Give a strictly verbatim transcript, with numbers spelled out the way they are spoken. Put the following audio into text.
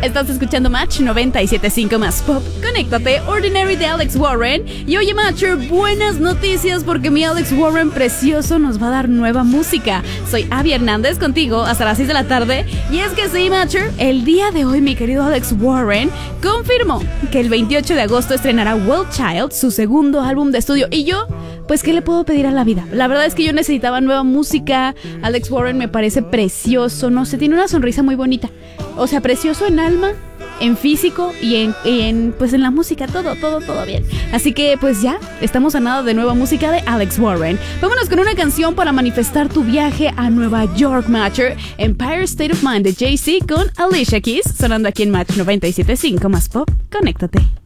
Estás escuchando Match noventa y siete punto cinco más Pop. Conéctate, Ordinary de Alex Warren. Y oye, Matcher, buenas noticias porque mi Alex Warren precioso nos va a dar nueva música. Soy Abby Hernández contigo hasta las seis de la tarde. Y es que sí, Matcher, el día de hoy mi querido Alex Warren confirmó que el veintiocho de agosto estrenará Well Child, su segundo álbum de estudio. Y yo, pues, ¿qué le puedo pedir a la vida? La verdad es que yo necesitaba nueva música. Alex Warren me parece precioso, no sé, tiene una sonrisa muy bonita. O sea, precioso en alma, en físico y en, en pues en la música, todo, todo, todo bien. Así que pues ya, estamos a nada de nueva música de Alex Warren. Vámonos con una canción para manifestar tu viaje a Nueva York, Matcher. Empire State of Mind de Jay-Z con Alicia Keys, sonando aquí en Match noventa y siete punto cinco más Pop. Conéctate.